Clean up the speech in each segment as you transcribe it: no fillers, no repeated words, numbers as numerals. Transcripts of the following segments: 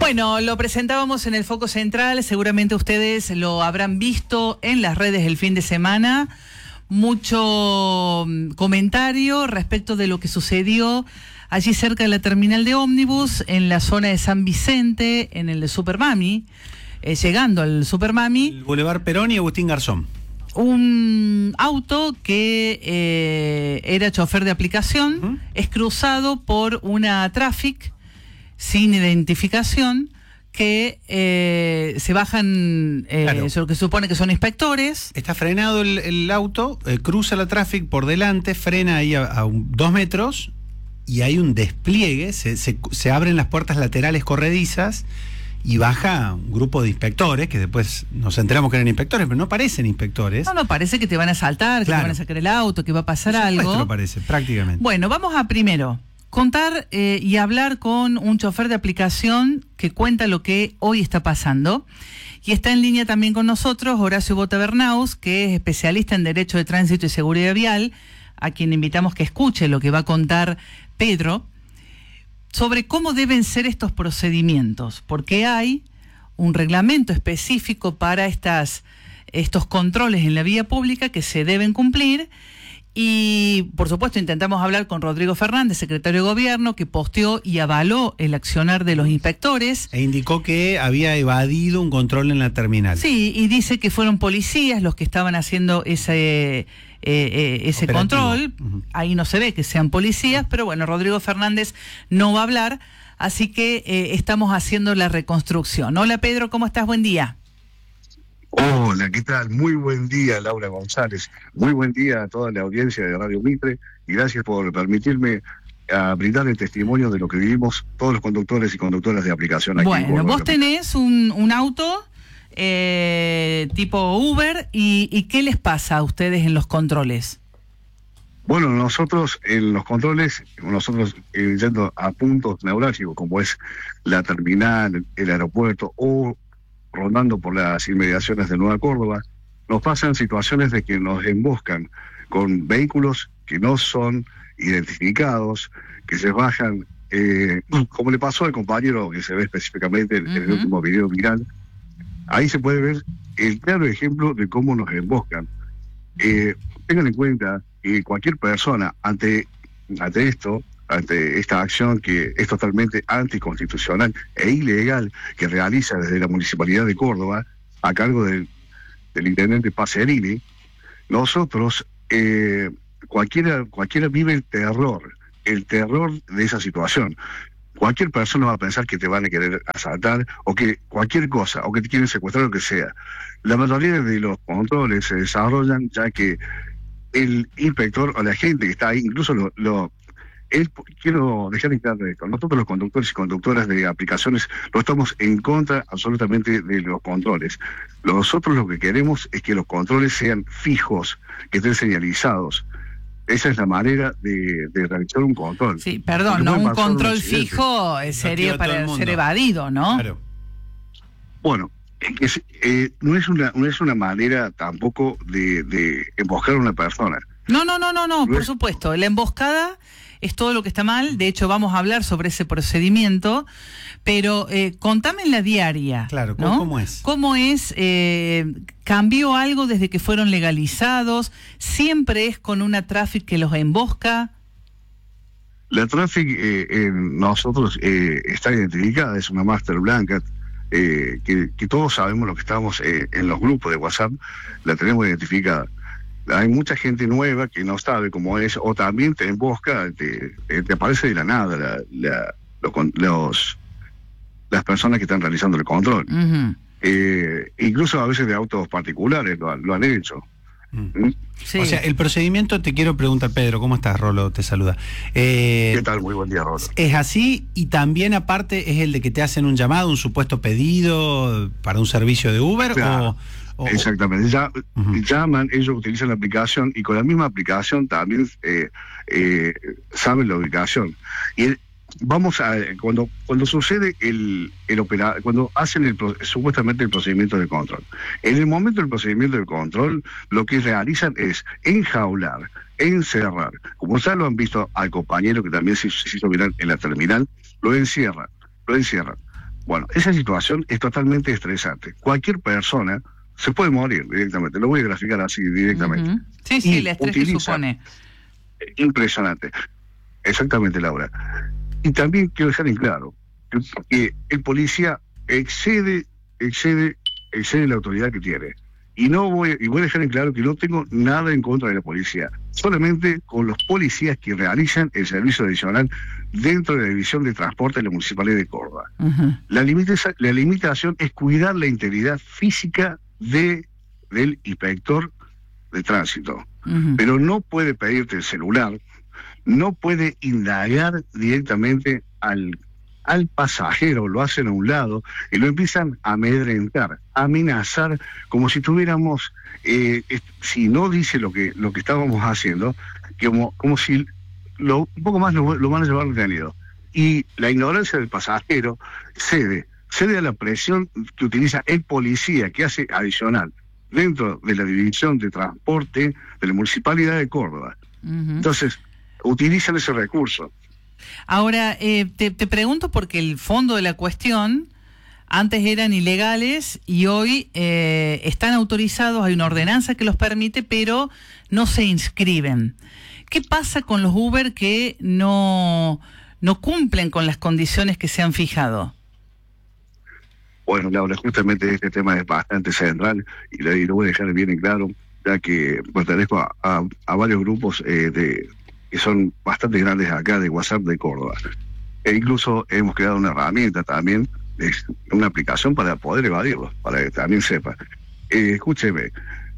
Bueno, lo presentábamos en el Foco Central, seguramente ustedes lo habrán visto en las redes el fin de semana. Mucho comentario respecto de lo que sucedió allí cerca de la terminal de ómnibus, en la zona de San Vicente, en el de Supermami, llegando al Supermami. El Boulevard Perón y Agustín Garzón. Un auto que era chofer de aplicación, es cruzado por una Traffic sin identificación, que se bajan, Claro. lo que supone que son inspectores. Está frenado el auto, cruza la Traffic por delante, frena ahí a 2 metros y hay un despliegue, se abren las puertas laterales corredizas y baja un grupo de inspectores, que después nos enteramos que eran inspectores, pero no parecen inspectores. No, parece que te van a asaltar, que te van a sacar el auto, que va a pasar algo. Esto parece, prácticamente. Bueno, vamos a primero contar y hablar con un chofer de aplicación que cuenta lo que hoy está pasando. Y está en línea también con nosotros Horacio Botabernaus, que es especialista en Derecho de Tránsito y Seguridad Vial, a quien invitamos que escuche lo que va a contar Pedro sobre cómo deben ser estos procedimientos, porque hay un reglamento específico para estos controles en la vía pública que se deben cumplir. Y, por supuesto, intentamos hablar con Rodrigo Fernández, secretario de Gobierno, que posteó y avaló el accionar de los inspectores. E indicó que había evadido un control en la terminal. Sí, y dice que fueron policías los que estaban haciendo ese control. Ahí no se ve que sean policías, pero bueno, Rodrigo Fernández no va a hablar, así que estamos haciendo la reconstrucción. Hola Pedro, ¿cómo estás? Buen día. Hola, ¿qué tal? Muy buen día, Laura González. Muy buen día a toda la audiencia de Radio Mitre y gracias por permitirme brindar el testimonio de lo que vivimos todos los conductores y conductoras de aplicación aquí. Bueno, vos tenés un auto tipo Uber y ¿qué les pasa a ustedes en los controles? Bueno, nosotros en los controles, yendo a puntos neurálgicos como es la terminal, el aeropuerto o rondando por las inmediaciones de Nueva Córdoba, nos pasan situaciones de que nos emboscan con vehículos que no son identificados, que se bajan, como le pasó al compañero que se ve específicamente en el último video viral. Ahí se puede ver el claro ejemplo de cómo nos emboscan. Tengan en cuenta que cualquier persona ante esta acción que es totalmente anticonstitucional e ilegal que realiza desde la Municipalidad de Córdoba a cargo del intendente Pacerini, nosotros, cualquiera vive el terror de esa situación. Cualquier persona va a pensar que te van a querer asaltar o que cualquier cosa, o que te quieren secuestrar o lo que sea. La mayoría de los controles se desarrollan ya que el inspector o la gente que está ahí, incluso quiero dejar en claro esto, nosotros los conductores y conductoras de aplicaciones no estamos en contra absolutamente de los controles. Nosotros lo que queremos es que los controles sean fijos, que estén señalizados. Esa es la manera de realizar un control. Sí, perdón, no un control fijo sería para ser evadido, ¿no? Claro. Bueno, no es una manera tampoco de emboscar a una persona. No, por supuesto. La emboscada es todo lo que está mal. De hecho, vamos a hablar sobre ese procedimiento. Pero contame en la diaria. Claro, ¿no? ¿Cómo es? ¿Cómo es? ¿Cambió algo desde que fueron legalizados? ¿Siempre es con una Traffic que los embosca? La Traffic nosotros está identificada, es una Master blanca, que todos sabemos lo que estamos en los grupos de WhatsApp, la tenemos identificada. Hay mucha gente nueva que no sabe cómo es, o también te embosca, te aparece de la nada las personas que están realizando el control. Incluso a veces de autos particulares lo han hecho. Sí. O sea, el procedimiento, te quiero preguntar, Pedro, ¿cómo estás? Rolo te saluda. ¿Qué tal? Muy buen día, Rolo. ¿Es así? Y también aparte es el de que te hacen un llamado, un supuesto pedido para un servicio de Uber, claro. Exactamente, llaman, ellos utilizan la aplicación y con la misma aplicación también saben la ubicación. Y cuando sucede cuando hacen supuestamente el procedimiento de control, en el momento del procedimiento de control, lo que realizan es enjaular, encerrar, como ya lo han visto al compañero que también se hizo viral en la terminal, lo encierran. Bueno, esa situación es totalmente estresante. Cualquier persona se puede morir directamente, lo voy a graficar así directamente. Uh-huh. Sí, sí, el estrés que supone. Impresionante. Exactamente, Laura. Y también quiero dejar en claro que el policía excede la autoridad que tiene. Y voy a dejar en claro que no tengo nada en contra de la policía, solamente con los policías que realizan el servicio adicional dentro de la División de Transporte de la Municipalidad de Córdoba. Uh-huh. La limitación es cuidar la integridad física del inspector de tránsito, uh-huh. Pero no puede pedirte el celular, no puede indagar directamente al pasajero, lo hacen a un lado y lo empiezan a amedrentar, a amenazar, como si tuviéramos, si no dice lo que estábamos haciendo, como si un poco más lo van a llevar detenido. Y la ignorancia del pasajero cede a la presión que utiliza el policía, que hace adicional dentro de la División de Transporte de la Municipalidad de Córdoba. Uh-huh. Entonces, utilizan ese recurso. Ahora, te pregunto porque el fondo de la cuestión, antes eran ilegales y hoy están autorizados, hay una ordenanza que los permite, pero no se inscriben. ¿Qué pasa con los Uber que no cumplen con las condiciones que se han fijado? Bueno, Laura, justamente este tema es bastante central y lo voy a dejar bien en claro, ya que pertenezco a varios grupos que son bastante grandes acá de WhatsApp de Córdoba. E incluso hemos creado una herramienta también, una aplicación para poder evadirlos, para que también sepa. Escúcheme,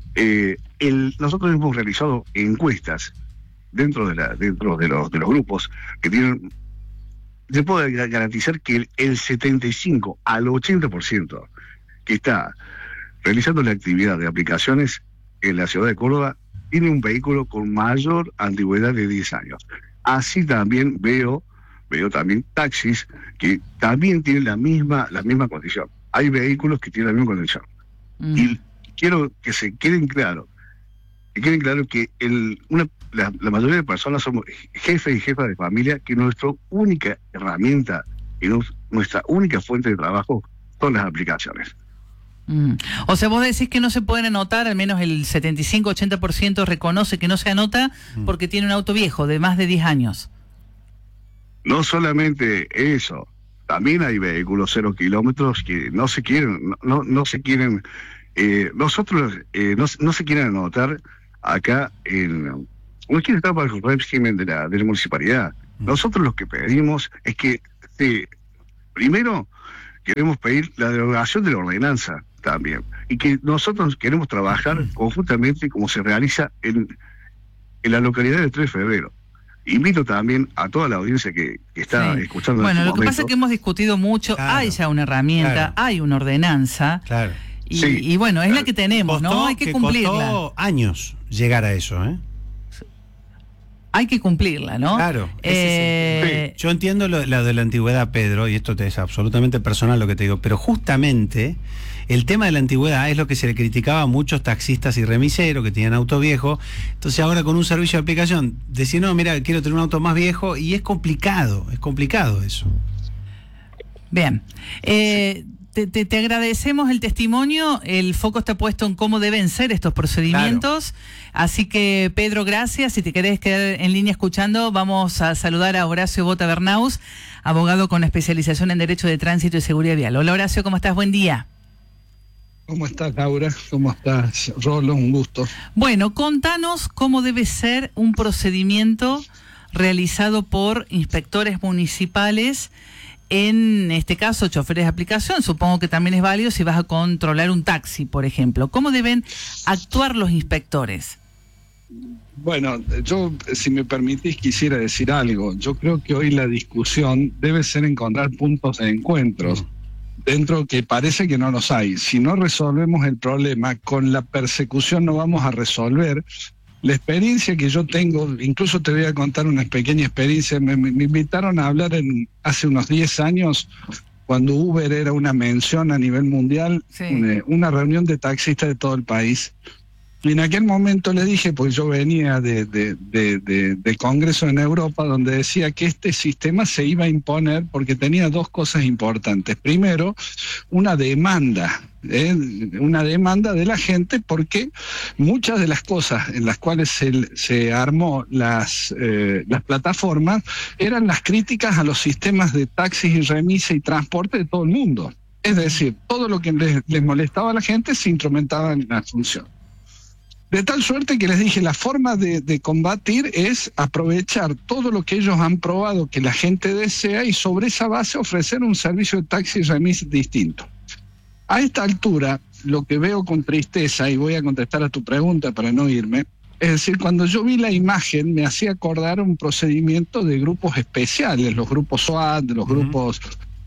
nosotros hemos realizado encuestas dentro de los grupos que tienen. Se puede garantizar que el 75 al 80% que está realizando la actividad de aplicaciones en la ciudad de Córdoba tiene un vehículo con mayor antigüedad de 10 años. Así también veo también taxis que también tienen la misma condición. Hay vehículos que tienen la misma condición. Y quiero que se queden claro que la mayoría de personas somos jefes y jefas de familia, que nuestra única herramienta y nuestra única fuente de trabajo son las aplicaciones. O sea, vos decís que no se pueden anotar, al menos el 75-80% reconoce que no se anota porque tiene un auto viejo de más de 10 años. No solamente eso, también hay vehículos 0 kilómetros que no se quieren, no se quieren anotar acá no quieren estar bajo el régimen de la municipalidad. Nosotros lo que pedimos es que primero queremos pedir la derogación de la ordenanza también, y que nosotros queremos trabajar conjuntamente como se realiza en la localidad del 3 de febrero. Invito también a toda la audiencia que está escuchando. Bueno, lo que pasa es que hemos discutido mucho, claro, hay ya una herramienta, hay una ordenanza, claro. Y bueno, es la que tenemos, ¿no? Hay que cumplirla. Costó años llegar a eso, ¿eh? Hay que cumplirla, ¿no? Claro. Sí. Yo entiendo lo de la antigüedad, Pedro, y esto es absolutamente personal lo que te digo, pero justamente el tema de la antigüedad es lo que se le criticaba a muchos taxistas y remiseros que tenían auto viejo. Entonces ahora con un servicio de aplicación, decir, no, mira, quiero tener un auto más viejo, y es complicado eso. Bien. Te agradecemos el testimonio, el foco está puesto en cómo deben ser estos procedimientos, claro. Así que Pedro, gracias. Si te querés quedar en línea escuchando, vamos a saludar a Horacio Bota Bernaus, abogado con especialización en Derecho de Tránsito y Seguridad Vial. Hola Horacio, ¿cómo estás? Buen día. ¿Cómo estás, Laura? ¿Cómo estás, Rolo? Un gusto. Bueno, contanos cómo debe ser un procedimiento realizado por inspectores municipales, en este caso choferes de aplicación. Supongo que también es válido si vas a controlar un taxi, por ejemplo. ¿Cómo deben actuar los inspectores? Bueno, yo, si me permitís, quisiera decir algo. Yo creo que hoy la discusión debe ser encontrar puntos de encuentros, dentro que parece que no los hay. Si no resolvemos el problema, con la persecución no vamos a resolver. La experiencia que yo tengo, incluso te voy a contar una pequeña experiencia, me invitaron a hablar hace unos 10 años, cuando Uber era una mención a nivel mundial, sí. Una reunión de taxistas de todo el país. Y en aquel momento le dije, pues yo venía de congreso en Europa, donde decía que este sistema se iba a imponer porque tenía dos cosas importantes. Primero, una demanda de la gente, porque muchas de las cosas en las cuales se armó las plataformas eran las críticas a los sistemas de taxis y remisas y transporte de todo el mundo. Es decir, todo lo que les molestaba a la gente se instrumentaba en la función. De tal suerte que les dije, la forma de combatir es aprovechar todo lo que ellos han probado que la gente desea y sobre esa base ofrecer un servicio de taxi y remis distinto. A esta altura, lo que veo con tristeza, y voy a contestar a tu pregunta para no irme, es decir, cuando yo vi la imagen me hacía acordar un procedimiento de grupos especiales, los grupos SWAT, los grupos...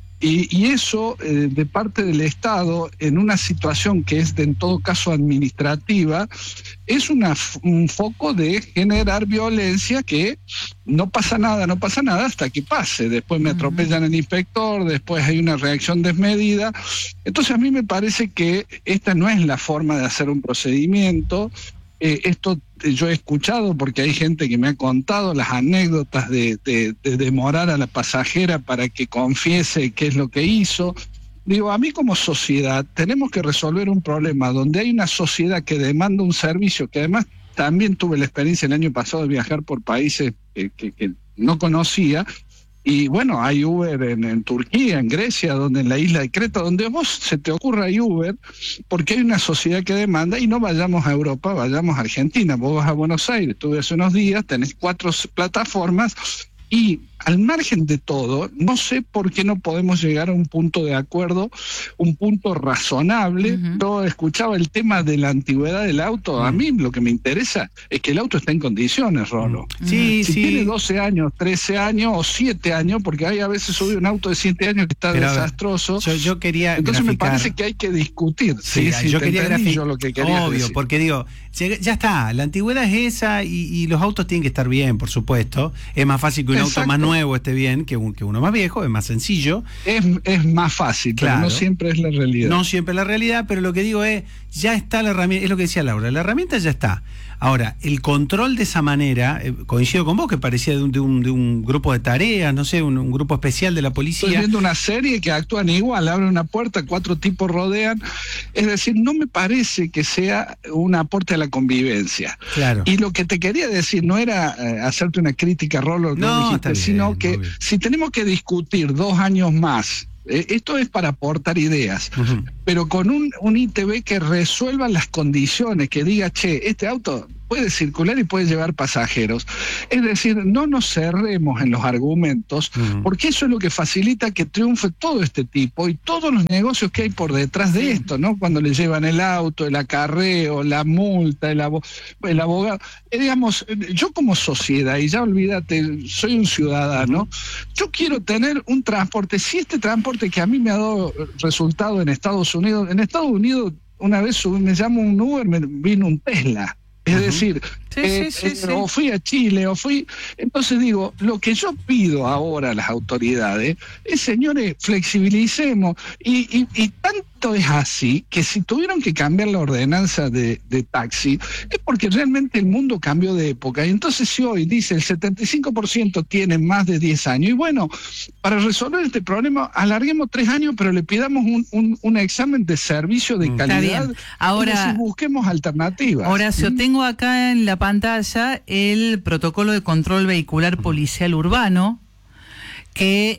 Y eso, de parte del Estado, en una situación que es en todo caso administrativa, es un foco de generar violencia que no pasa nada hasta que pase. Después me atropellan el inspector, después hay una reacción desmedida. Entonces a mí me parece que esta no es la forma de hacer un procedimiento. Esto yo he escuchado porque hay gente que me ha contado las anécdotas de demorar a la pasajera para que confiese qué es lo que hizo. Digo, a mí como sociedad tenemos que resolver un problema donde hay una sociedad que demanda un servicio, que además también tuve la experiencia el año pasado de viajar por países que no conocía. Y bueno, hay Uber en Turquía, en Grecia, donde en la isla de Creta, donde vos se te ocurra hay Uber, porque hay una sociedad que demanda, y no vayamos a Europa, vayamos a Argentina. Vos vas a Buenos Aires, estuve hace unos días, tenés 4 plataformas, y al margen de todo, no sé por qué no podemos llegar a un punto de acuerdo, un punto razonable. Yo escuchaba el tema de la antigüedad del auto. A mí lo que me interesa es que el auto esté en condiciones, Rolo. Sí, si sí. tiene 12 años, 13 años o 7 años, porque hay a veces sube un auto de 7 años que está desastroso. Yo quería Entonces graficar. me parece que hay que discutir. Sí, yo quería graficar. Yo lo que quería Obvio, decir. porque digo, ya está, la antigüedad es esa y los autos tienen que estar bien, por supuesto. Es más fácil que un auto más nuevo esté bien que uno más viejo, es más sencillo. Es más fácil, claro, pero no siempre es la realidad. No siempre es la realidad, pero lo que digo es, ya está la herramienta, es lo que decía Laura, la herramienta ya está. Ahora, el control de esa manera, coincido con vos, que parecía de un grupo de tareas, no sé, un grupo especial de la policía. Estoy viendo una serie que actúan igual, abren una puerta, 4 tipos rodean. Es decir, no me parece que sea un aporte a la convivencia. Claro. Y lo que te quería decir no era hacerte una crítica, Rolo, sino que si tenemos que discutir 2 años más, esto es para aportar ideas, pero con un ITV que resuelva las condiciones, que diga, che, este auto puede circular y puede llevar pasajeros. Es decir, no nos cerremos en los argumentos, porque eso es lo que facilita que triunfe todo este tipo y todos los negocios que hay por detrás de esto, ¿no? Cuando le llevan el auto, el acarreo, la multa, el abogado. Digamos, yo como sociedad, y ya olvídate, soy un ciudadano, yo quiero tener un transporte. Si este transporte que a mí me ha dado resultado en Estados Unidos, una vez me llamo un Uber, me vino un Tesla. Es decir, o fui a Chile, Entonces digo, lo que yo pido ahora a las autoridades es, señores, flexibilicemos. Y tanto es así que si tuvieron que cambiar la ordenanza de taxi, es porque realmente el mundo cambió de época. Y entonces si hoy dice el 75% tiene más de 10 años, y bueno, para resolver este problema, alarguemos 3 años, pero le pidamos un examen de servicio de calidad. Ahora, es decir, busquemos alternativas. Horacio, tengo acá en la pantalla el protocolo de control vehicular policial urbano que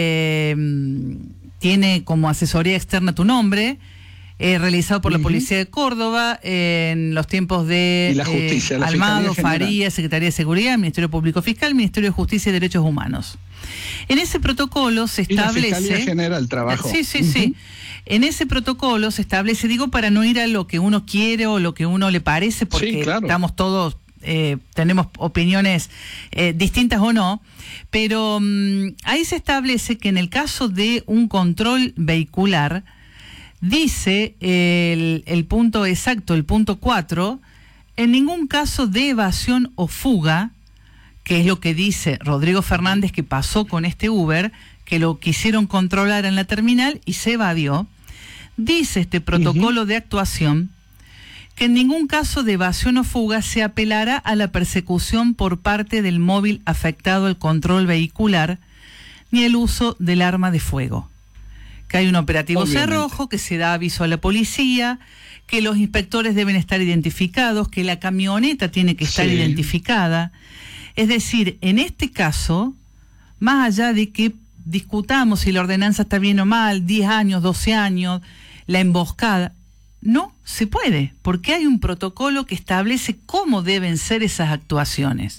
tiene como asesoría externa tu nombre, realizado por la Policía de Córdoba en los tiempos de la justicia, la Almagro, Fiscalía Faría, General. Secretaría de Seguridad, Ministerio Público Fiscal, Ministerio de Justicia y Derechos Humanos. En ese protocolo se establece... Y la Fiscalía General trabajo. Sí. En ese protocolo se establece, digo, para no ir a lo que uno quiere o lo que uno le parece, porque estamos todos, tenemos opiniones distintas o no, pero ahí se establece que en el caso de un control vehicular, dice el punto exacto, el punto 4, en ningún caso de evasión o fuga, que es lo que dice Rodrigo Fernández que pasó con este Uber, que lo quisieron controlar en la terminal y se evadió. Dice este protocolo de actuación que en ningún caso de evasión o fuga se apelará a la persecución por parte del móvil afectado al control vehicular ni el uso del arma de fuego. Que hay un operativo cerrojo, que se da aviso a la policía, que los inspectores deben estar identificados, que la camioneta tiene que estar identificada. Es decir, en este caso, más allá de que discutamos si la ordenanza está bien o mal, 10 años, 12 años, la emboscada, no se puede, porque hay un protocolo que establece cómo deben ser esas actuaciones.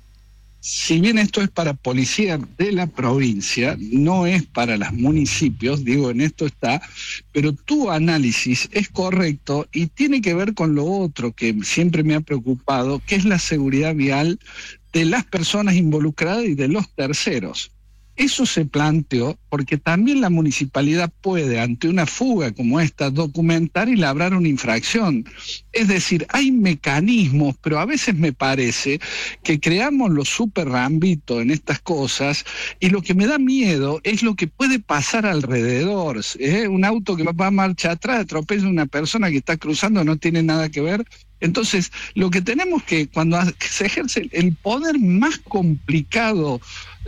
Si bien esto es para policía de la provincia, no es para los municipios, digo, en esto está, pero tu análisis es correcto y tiene que ver con lo otro que siempre me ha preocupado, que es la seguridad vial de las personas involucradas y de los terceros. Eso se planteó porque también la municipalidad puede, ante una fuga como esta, documentar y labrar una infracción. Es decir, hay mecanismos, pero a veces me parece que creamos los super rambitos en estas cosas y lo que me da miedo es lo que puede pasar alrededor. Un auto que va a marcha atrás, atropella a una persona que está cruzando, no tiene nada que ver. Entonces, lo que tenemos que, cuando se ejerce el poder más complicado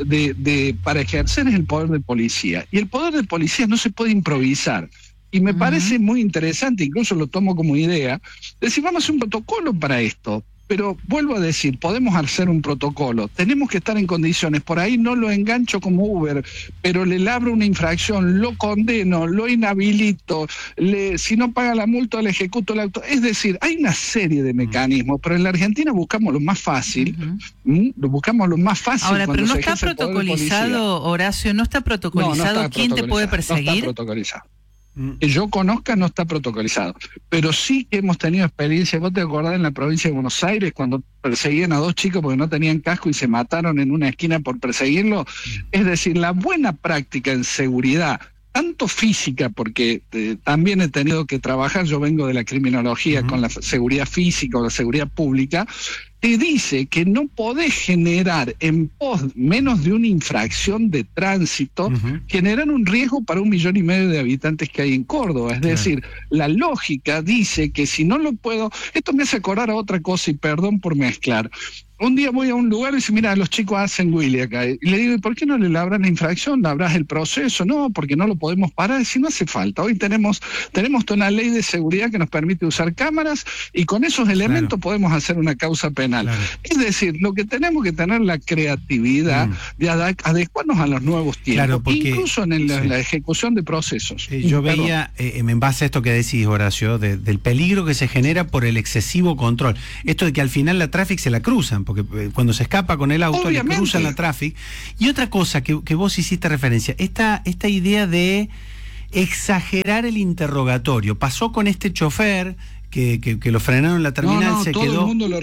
para ejercer es el poder de policía. Y el poder de policía no se puede improvisar. Y me parece muy interesante, incluso lo tomo como idea, decir, vamos a hacer un protocolo para esto. Pero vuelvo a decir, podemos hacer un protocolo, tenemos que estar en condiciones, por ahí no lo engancho como Uber, pero le labro una infracción, lo condeno, lo inhabilito, si no paga la multa le ejecuto el auto. Es decir, hay una serie de mecanismos, pero en la Argentina buscamos lo más fácil, lo buscamos lo más fácil. Ahora, pero no está protocolizado, Horacio, no está protocolizado quién te puede perseguir. No está protocolizado. Que yo conozca no está protocolizado, pero sí que hemos tenido experiencia. ¿Vos te acordás en la provincia de Buenos Aires cuando perseguían a 2 chicos porque no tenían casco y se mataron en una esquina por perseguirlo? Es decir, la buena práctica en seguridad, tanto física, porque también he tenido que trabajar, yo vengo de la criminología con la seguridad física o la seguridad pública, te dice que no podés generar en pos menos de una infracción de tránsito, generar un riesgo para 1,5 millones de habitantes que hay en Córdoba. Es decir, la lógica dice que si no lo puedo, esto me hace acordar a otra cosa y perdón por mezclar. Un día voy a un lugar y dice, mira, los chicos hacen Willy acá. Y le digo, ¿y por qué no le labran la infracción? ¿Labras el proceso? No, porque no lo podemos parar. Si no hace falta. Hoy tenemos una ley de seguridad que nos permite usar cámaras y con esos elementos podemos hacer una causa penal. Es decir, lo que tenemos que tener la creatividad de adecuarnos a los nuevos tiempos, incluso en la ejecución de procesos. Yo veía, en base a esto que decís, Horacio, del peligro que se genera por el excesivo control. Esto de que al final la tráfico se la cruzan, porque cuando se escapa con el auto le cruzan la tráfico. Y otra cosa que vos hiciste referencia, esta idea de exagerar el interrogatorio. Pasó con este chofer que lo frenaron en la terminal, se todo quedó. Todo el mundo lo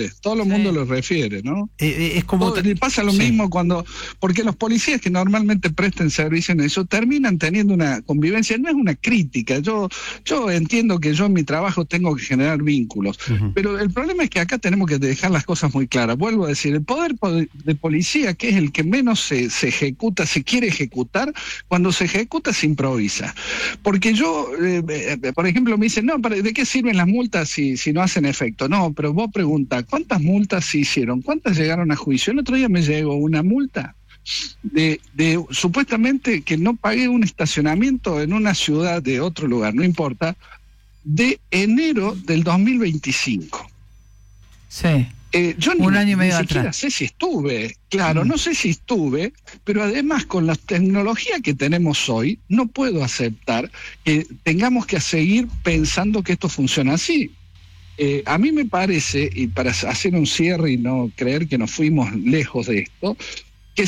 refiere, ¿no? Es como pasa lo mismo porque los policías que normalmente presten servicio en eso terminan teniendo una convivencia, no es una crítica. Yo entiendo que yo en mi trabajo tengo que generar vínculos, pero el problema es que acá tenemos que dejar las cosas muy claras. Vuelvo a decir, el poder de policía, que es el que menos se ejecuta, se quiere ejecutar, cuando se ejecuta se improvisa. Porque yo, por ejemplo, me dicen, no, ¿de qué sirven las multas si no hacen efecto? No, pero vos preguntás, ¿cuántas multas se hicieron? ¿Cuántas llegaron a juicio? El otro día me llegó una multa de supuestamente que no pagué un estacionamiento en una ciudad de otro lugar, no importa, de enero del 2025. Sí. Yo un año y medio ni siquiera atrás. sé si estuve, no sé si estuve, pero además con la tecnología que tenemos hoy, no puedo aceptar que tengamos que seguir pensando que esto funciona así. A mí me parece, y para hacer un cierre y no creer que nos fuimos lejos de esto, que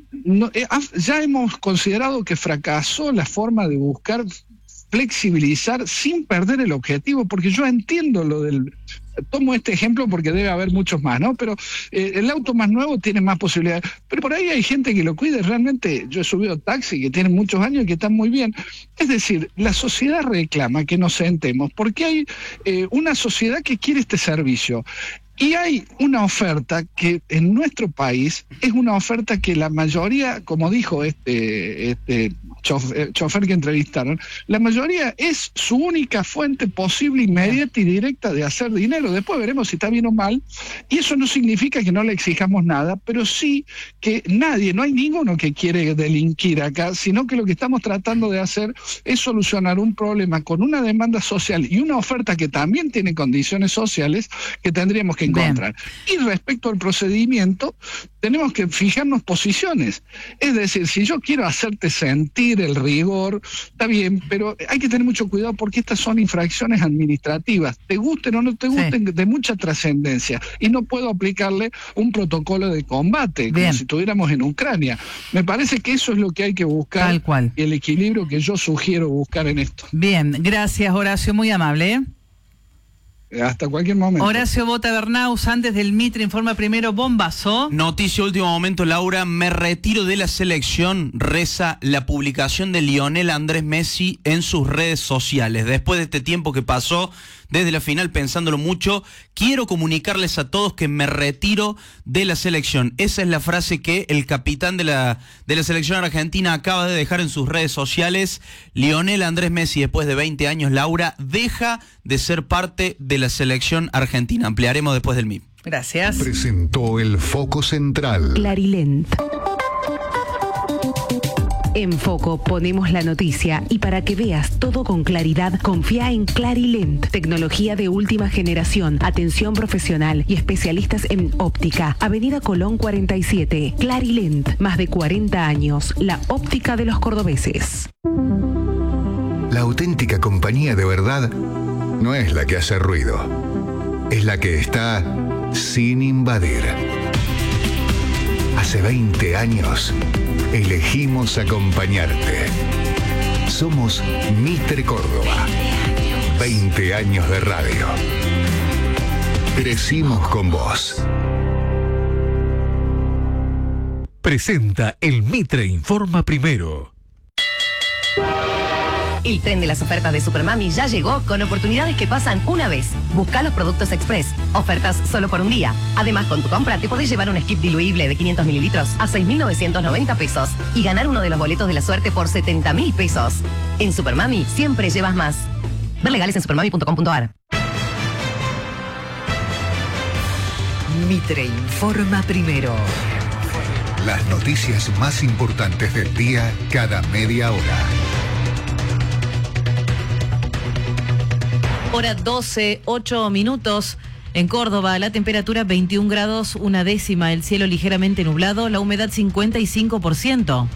ya hemos considerado que fracasó la forma de buscar flexibilizar sin perder el objetivo, porque yo entiendo lo del... Tomo este ejemplo porque debe haber muchos más, ¿no? Pero el auto más nuevo tiene más posibilidades. Pero por ahí hay gente que lo cuida. Realmente yo he subido taxi que tienen muchos años y que están muy bien. Es decir, la sociedad reclama que nos sentemos porque hay una sociedad que quiere este servicio. Y hay una oferta que en nuestro país es una oferta que la mayoría, como dijo este chofer que entrevistaron, la mayoría es su única fuente posible, inmediata y directa de hacer dinero. Después veremos si está bien o mal, y eso no significa que no le exijamos nada, pero sí que no hay ninguno que quiere delinquir acá, sino que lo que estamos tratando de hacer es solucionar un problema con una demanda social y una oferta que también tiene condiciones sociales que tendríamos que encontrar. Bien. Y respecto al procedimiento, tenemos que fijarnos posiciones. Es decir, si yo quiero hacerte sentir el rigor, está bien, pero hay que tener mucho cuidado porque estas son infracciones administrativas, te gusten o no te gusten, de mucha trascendencia, y no puedo aplicarle un protocolo de combate, como si estuviéramos en Ucrania. Me parece que eso es lo que hay que buscar, tal cual, y el equilibrio que yo sugiero buscar en esto. Bien, gracias Horacio, muy amable. Hasta cualquier momento. Horacio Bota Bernaus, antes del Mitre, informa primero, bombazo. Noticia último momento, Laura, me retiro de la selección, reza la publicación de Lionel Andrés Messi en sus redes sociales. Después de este tiempo que pasó desde la final pensándolo mucho, quiero comunicarles a todos que me retiro de la selección. Esa es la frase que el capitán de la selección argentina acaba de dejar en sus redes sociales. Lionel Andrés Messi, después de 20 años, Laura, deja de ser parte de la selección argentina. Ampliaremos después del MIP. Gracias. Presentó el Foco Central. Clarilent. En Foco ponemos la noticia, y para que veas todo con claridad, confía en Clarilent. Tecnología de última generación, atención profesional y especialistas en óptica. Avenida Colón 47. Clarilent, más de 40 años, la óptica de los cordobeses. La auténtica compañía de verdad no es la que hace ruido, es la que está sin invadir. Hace 20 años elegimos acompañarte. Somos Mitre Córdoba. 20 años de radio. Crecimos con vos. Presenta el Mitre Informa Primero. El tren de las ofertas de Supermami ya llegó con oportunidades que pasan una vez. Busca los productos Express. Ofertas solo por un día. Además, con tu compra te podés llevar un skip diluible de 500 mililitros a 6.990 pesos y ganar uno de los boletos de la suerte por 70.000 pesos. En Supermami siempre llevas más. Ver legales en supermami.com.ar. Mitre informa primero. Las noticias más importantes del día cada media hora. Hora 12, 8 minutos. En Córdoba, la temperatura 21 grados, 1 décima, el cielo ligeramente nublado, la humedad 55%.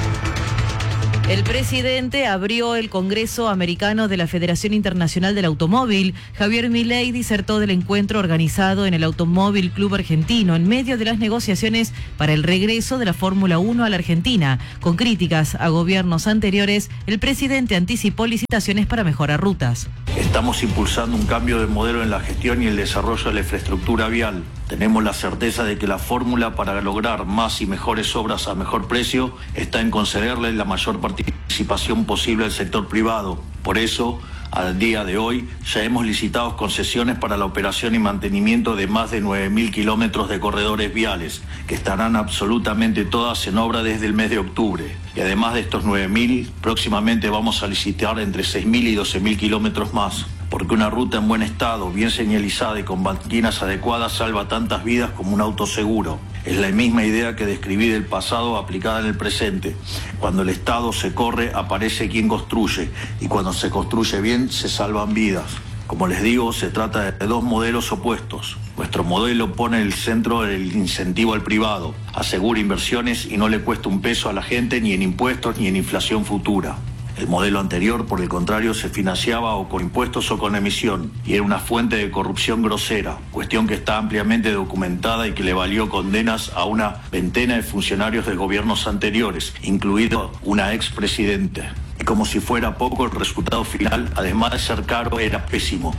El presidente abrió el Congreso Americano de la Federación Internacional del Automóvil. Javier Milei disertó del encuentro organizado en el Automóvil Club Argentino en medio de las negociaciones para el regreso de la Fórmula 1 a la Argentina. Con críticas a gobiernos anteriores, el presidente anticipó licitaciones para mejorar rutas. Estamos impulsando un cambio de modelo en la gestión y el desarrollo de la infraestructura vial. Tenemos la certeza de que la fórmula para lograr más y mejores obras a mejor precio está en concederle la mayor participación posible al sector privado. Por eso, al día de hoy, ya hemos licitado concesiones para la operación y mantenimiento de más de 9.000 kilómetros de corredores viales, que estarán absolutamente todas en obra desde el mes de octubre. Y además de estos 9.000, próximamente vamos a licitar entre 6.000 y 12.000 kilómetros más. Porque una ruta en buen estado, bien señalizada y con banquinas adecuadas salva tantas vidas como un auto seguro. Es la misma idea que describí del pasado aplicada en el presente. Cuando el Estado se corre, aparece quien construye, y cuando se construye bien, se salvan vidas. Como les digo, se trata de dos modelos opuestos. Nuestro modelo pone en el centro el incentivo al privado, asegura inversiones y no le cuesta un peso a la gente ni en impuestos ni en inflación futura. El modelo anterior, por el contrario, se financiaba o con impuestos o con emisión, y era una fuente de corrupción grosera, cuestión que está ampliamente documentada y que le valió condenas a una veintena de funcionarios de gobiernos anteriores, incluido una expresidenta. Y como si fuera poco, el resultado final, además de ser caro, era pésimo.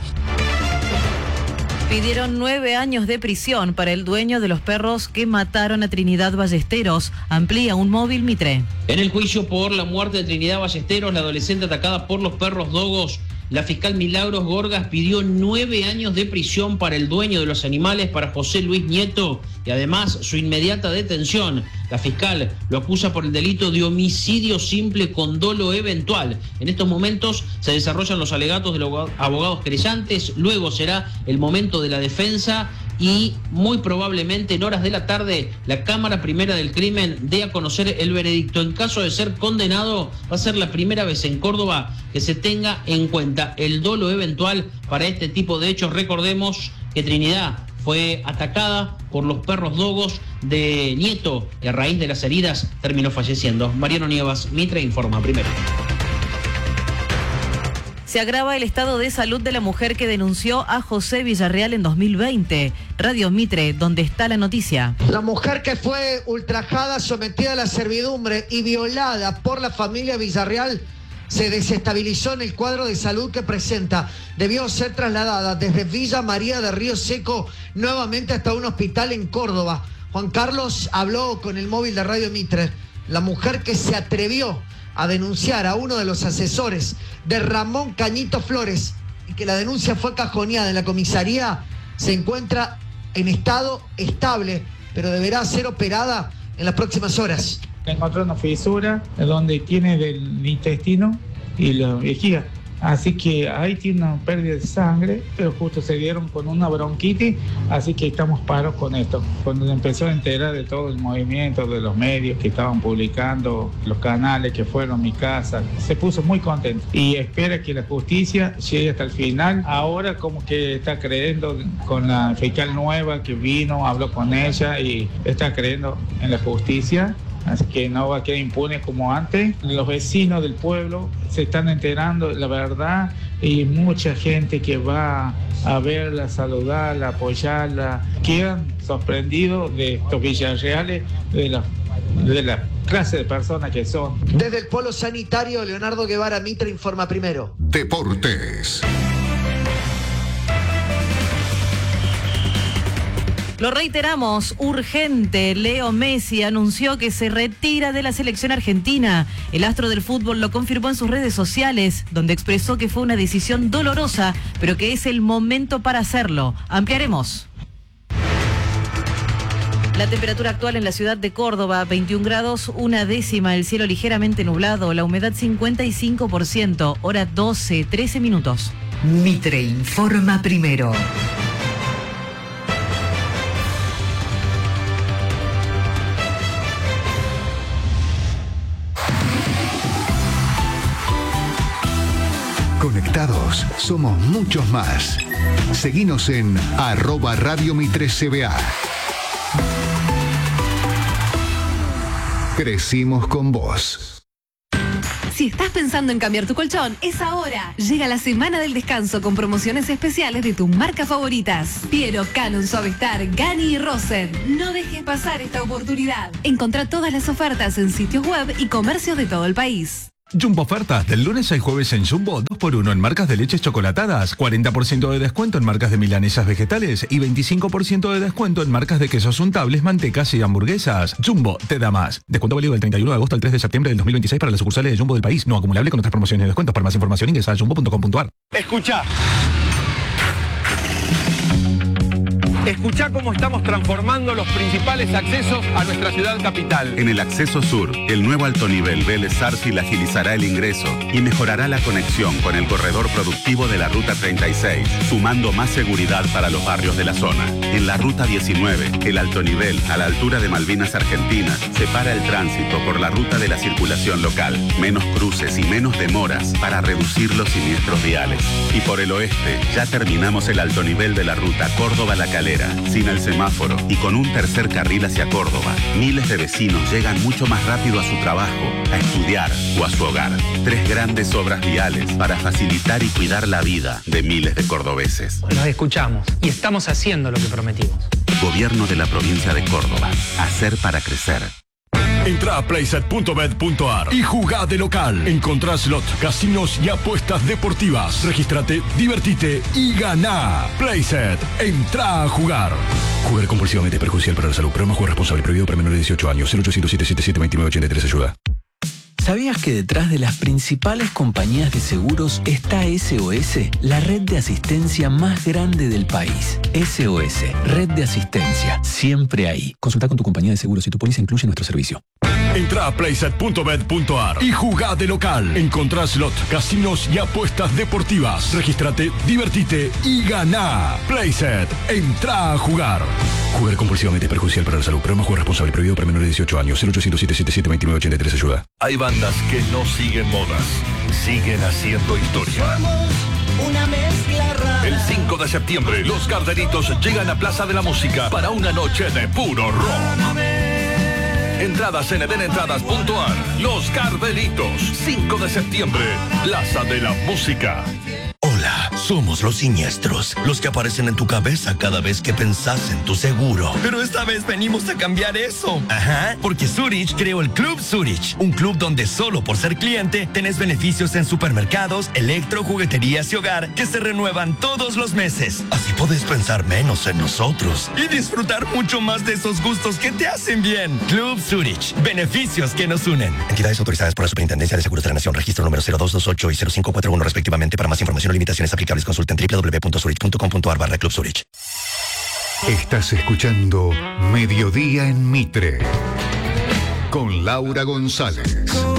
Pidieron 9 años de prisión para el dueño de los perros que mataron a Trinidad Ballesteros. Amplía un móvil Mitre. En el juicio por la muerte de Trinidad Ballesteros, la adolescente atacada por los perros dogos La fiscal Milagros Gorgas pidió 9 años de prisión para el dueño de los animales, para José Luis Nieto, y además su inmediata detención. La fiscal lo acusa por el delito de homicidio simple con dolo eventual. En estos momentos se desarrollan los alegatos de los abogados querellantes, luego será el momento de la defensa y muy probablemente en horas de la tarde la Cámara Primera del Crimen dé a conocer el veredicto. En caso de ser condenado, va a ser la primera vez en Córdoba que se tenga en cuenta el dolo eventual para este tipo de hechos. Recordemos que Trinidad fue atacada por los perros dogos de Nieto y a raíz de las heridas terminó falleciendo. Mariano Nievas, Mitre informa primero. Se agrava el estado de salud de la mujer que denunció a José Villarreal en 2020. Radio Mitre, donde está la noticia. La mujer que fue ultrajada, sometida a la servidumbre y violada por la familia Villarreal se desestabilizó en el cuadro de salud que presenta. Debió ser trasladada desde Villa María de Río Seco nuevamente hasta un hospital en Córdoba. Juan Carlos habló con el móvil de Radio Mitre. La mujer que se atrevió a denunciar a uno de los asesores de Ramón Cañito Flores y que la denuncia fue cajoneada en la comisaría, se encuentra en estado estable, pero deberá ser operada en las próximas horas. Encontró una fisura donde tiene del intestino y la vejiga. Así que ahí tiene una pérdida de sangre, pero justo se dieron con una bronquitis, así que estamos paros con esto. Cuando se empezó a enterar de todo el movimiento, de los medios que estaban publicando, los canales que fueron a mi casa, se puso muy contento y espera que la justicia llegue hasta el final. Ahora como que está creyendo con la fiscal nueva que vino, habló con ella y está creyendo en la justicia. Así que no va a quedar impune como antes. Los vecinos del pueblo se están enterando, la verdad, y mucha gente que va a verla, saludarla, apoyarla, quedan sorprendidos de estos Villarreales, de la clase de personas que son. Desde el Polo Sanitario, Leonardo Guevara, Mitre informa primero. Deportes. Lo reiteramos, urgente. Leo Messi anunció que se retira de la selección argentina. El astro del fútbol lo confirmó en sus redes sociales, donde expresó que fue una decisión dolorosa, pero que es el momento para hacerlo. Ampliaremos. La temperatura actual en la ciudad de Córdoba, 21 grados, 1/10, el cielo ligeramente nublado, la humedad 55%, hora 12:13 minutos. Mitre informa primero. Conectados, somos muchos más. Seguinos en @RadioMitreCBA. Crecimos con vos. Si estás pensando en cambiar tu colchón, es ahora. Llega la semana del descanso con promociones especiales de tus marcas favoritas. Piero, Canon, Suavestar, Gani y Rosen. No dejes pasar esta oportunidad. Encontrá todas las ofertas en sitios web y comercios de todo el país. Jumbo ofertas del lunes al jueves en Jumbo, 2x1 en marcas de leches chocolatadas, 40% de descuento en marcas de milanesas vegetales y 25% de descuento en marcas de quesos untables, mantecas y hamburguesas. Jumbo te da más. Descuento válido del 31 de agosto al 3 de septiembre del 2026 para las sucursales de Jumbo del país, no acumulable con otras promociones y descuentos. Para más información ingresa a jumbo.com.ar. Escuchá cómo estamos transformando los principales accesos a nuestra ciudad capital. En el acceso sur, el nuevo alto nivel Vélez Sarsfield agilizará el ingreso y mejorará la conexión con el corredor productivo de la Ruta 36, sumando más seguridad para los barrios de la zona. En la Ruta 19, el alto nivel, a la altura de Malvinas Argentinas, separa el tránsito por la ruta de la circulación local. Menos cruces y menos demoras para reducir los siniestros viales. Y por el oeste, ya terminamos el alto nivel de la Ruta Córdoba-La Calera, sin el semáforo y con un tercer carril hacia Córdoba. Miles de vecinos llegan mucho más rápido a su trabajo, a estudiar o a su hogar. 3 grandes obras viales para facilitar y cuidar la vida de miles de cordobeses. Nos escuchamos y estamos haciendo lo que prometimos. Gobierno de la provincia de Córdoba. Hacer para crecer. Entra a playset.bet.ar y jugá de local. Encontrá slot, casinos y apuestas deportivas. Regístrate, divertite y ganá. Playset. Entra a jugar. Jugar compulsivamente es perjudicial para la salud. Programa Juego Responsable. Prohibido para menores de 18 años. 0800 777 2983. Ayuda. ¿Sabías que detrás de las principales compañías de seguros está SOS, la red de asistencia más grande del país? SOS, red de asistencia, siempre ahí. Consulta con tu compañía de seguros si tu póliza incluye nuestro servicio. Entra a playset.bet.ar y jugá de local. Encontrá slot, casinos y apuestas deportivas. Regístrate, divertite y ganá. Playset, entra a jugar. Jugar compulsivamente es perjudicial para la salud. Programa Juego Responsable, prohibido para menores de 18 años. 0800-777-2983, ayuda. Hay bandas que no siguen modas, siguen haciendo historia. Una mezcla rara. El 5 de septiembre, los Gardenitos llegan a Plaza de la Música para una noche de puro rock. Entradas en edenentradas.ar. Los Gardenitos, 5 de septiembre, Plaza de la Música. Hola, somos los siniestros, los que aparecen en tu cabeza cada vez que pensás en tu seguro. Pero esta vez venimos a cambiar eso. Ajá, porque Zurich creó el Club Zurich, un club donde solo por ser cliente tenés beneficios en supermercados, electro, jugueterías y hogar que se renuevan todos los meses. Así podés pensar menos en nosotros y disfrutar mucho más de esos gustos que te hacen bien. Club Zurich, beneficios que nos unen. Entidades autorizadas por la Superintendencia de Seguros de la Nación, registro número 0228 y 0541 respectivamente. Para más información o limitaciones aplicables, consulten www.zurich.com.ar/Club Zurich. Estás escuchando Mediodía en Mitre con Laura González.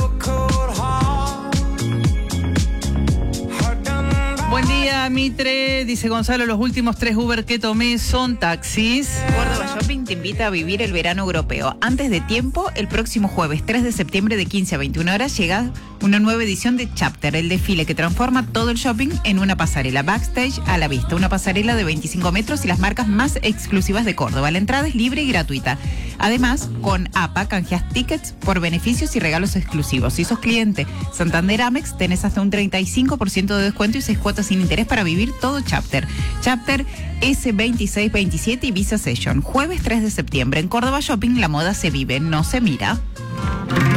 Buen día, Mitre. Dice Gonzalo, los últimos 3 Uber que tomé son taxis. Córdoba Shopping te invita a vivir el verano europeo. Antes de tiempo, el próximo jueves 3 de septiembre de 15 a 21 horas llega una nueva edición de Chapter, el desfile que transforma todo el shopping en una pasarela backstage a la vista. Una pasarela de 25 metros y las marcas más exclusivas de Córdoba. La entrada es libre y gratuita. Además, con APA canjeas tickets por beneficios y regalos exclusivos. Si sos cliente Santander Amex, tenés hasta un 35% de descuento y 6 cuotas sin interés para vivir todo Chapter. Chapter S2627 y Visa Session. Jueves 3 de septiembre en Córdoba Shopping, la moda se vive, no se mira.